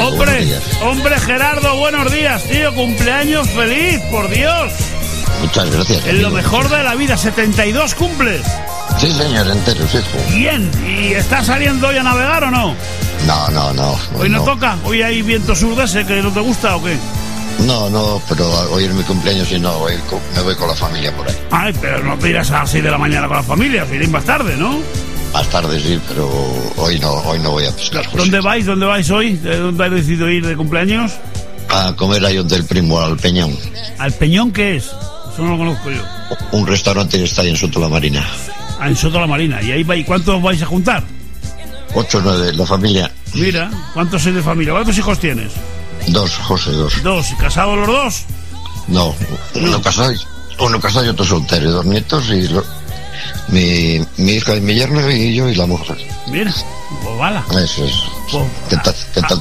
Hombre Gerardo, buenos días, tío, cumpleaños feliz, por Dios. Muchas gracias. En lo mejor de la vida, 72 cumples. Sí, señor, enteros, hijo. Bien, ¿y estás saliendo hoy a navegar o no? No. ¿Hoy no toca? ¿Hoy hay viento sur de ese que no te gusta o qué? No, pero hoy es mi cumpleaños y no, hoy me voy con la familia por ahí. Ay, pero no te irás a las 6 de la mañana con la familia, os iréis más tarde, ¿no? Más tarde sí, pero hoy no voy a pescar. José. ¿Dónde vais hoy? ¿De dónde has decidido ir de cumpleaños? A comer ahí del primo, al Peñón. ¿Al Peñón qué es? Eso no lo conozco yo. Un restaurante que está ahí en Soto la Marina. Ah, en Soto la Marina. ¿Y ahí vais? ¿Cuántos vais a juntar? 8 o 9, la familia. Mira, ¿cuántos sois de familia? ¿Cuántos hijos tienes? 2, José, 2. ¿2? ¿Casados los dos? No, uno casado y otro soltero, y 2 nietos y mi hija y mi yerno y yo y la mujer. Mira, pues bala. Eso es. Pues, ¿Qué tal